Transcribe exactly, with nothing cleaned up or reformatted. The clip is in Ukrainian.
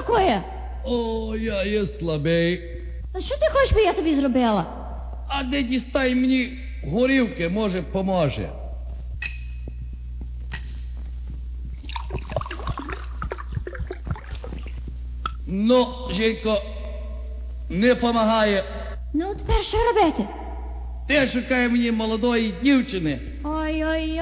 такое? О, я є слабий. А що ти хочеш, би я тобі зробила? А де дістай мені горівки, може, поможе. Ну, жінко, не помагає. Ну, тепер що робити? Ти шукає мені молодої дівчини. Ой-ой-ой.